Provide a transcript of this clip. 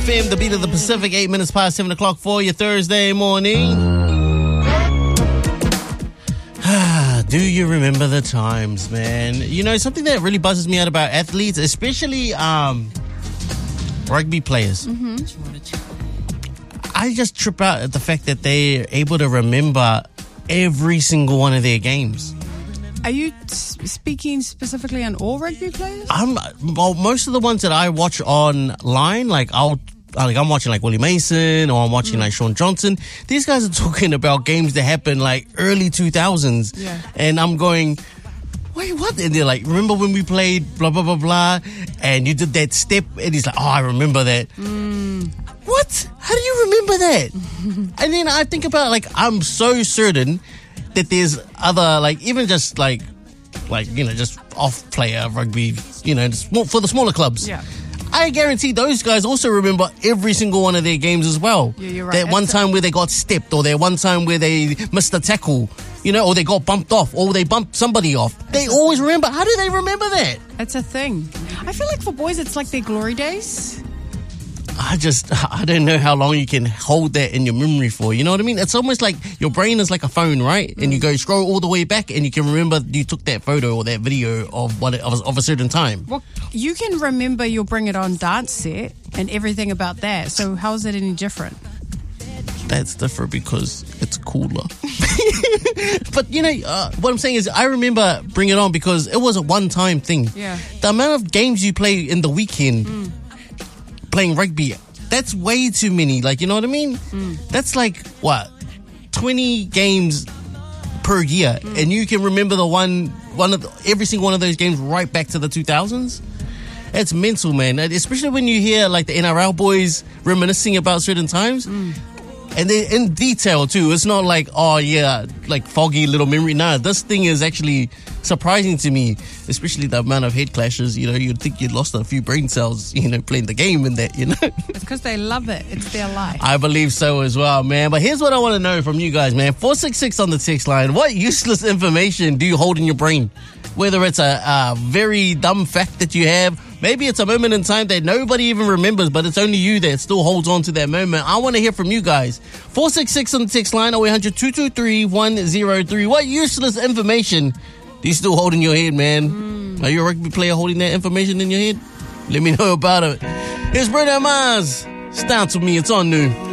FM, the beat of the Pacific, 8 minutes past 7 o'clock for your Thursday morning. Do you remember the times, man? You know, something that really buzzes me out about athletes, especially rugby players. Mm-hmm. I just trip out at the fact that they're able to remember every single one of their games. Are you speaking specifically on all rugby players? Well, most of the ones that I watch online, I'm watching like Willie Mason, or I'm watching like Sean Johnson. These guys are talking about games that happened like early 2000s. Yeah. And I'm going, wait, what? And they're like, remember when we played blah, blah, blah, blah, and you did that step? And he's like, oh, I remember that. What? How do you remember that? And then I think about, like, I'm so certain that there's other, like, even just like, you know, just off-player rugby, you know, for the smaller clubs. Yeah. I guarantee those guys also remember every single one of their games as well. Yeah, you're right. That one time where they got stepped, or that one time where they missed a tackle, you know, or they got bumped off, or they bumped somebody off. They always remember. How do they remember that? It's a thing. I feel like for boys, it's like their glory days. I don't know how long you can hold that in your memory for. You know what I mean? It's almost like your brain is like a phone, right? And you go scroll all the way back, and you can remember you took that photo or that video of a certain time. Well, you can remember your Bring It On dance set and everything about that. So how is it any different? That's different because it's cooler. But, you know, what I'm saying is I remember Bring It On because it was a one-time thing. Yeah. The amount of games you play in the weekend playing rugby, that's way too many. Like, you know what I mean? That's like, 20 games per year. And you can remember every single one of those games right back to the 2000s. It's mental, man. Especially when you hear like the NRL boys reminiscing about certain times. And they're in detail too. It's not like, oh yeah, like foggy little memory. Nah, this thing is actually surprising to me, especially the amount of head clashes. You know, you'd think you'd lost a few brain cells, you know, playing the game and that, you know. It's because they love it. It's their life. I believe so as well, man. But here's what I want to know from you guys, man. 466 on the text line. What useless information do you hold in your brain? Whether it's a very dumb fact that you have, maybe it's a moment in time that nobody even remembers, but it's only you that still holds on to that moment. I want to hear from you guys. 466 on the text line, 0800 223 103. What useless information do you still hold in your head, man? Are you a rugby player holding that information in your head? Let me know about it. Here's Bruno Mars. It's Down to Me. It's on new.